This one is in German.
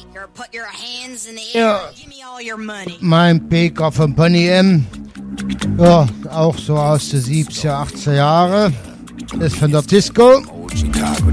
Ja, mein Picker von Pony M. Ja, auch so aus den 70er, 80er Jahren. Ist von der Disco.